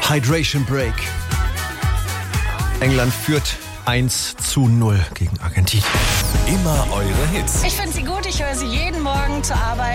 Hydration Break. England führt 1:0 gegen Argentinien. Immer eure Hits. Ich finde sie gut, ich höre sie jeden Morgen zur Arbeit.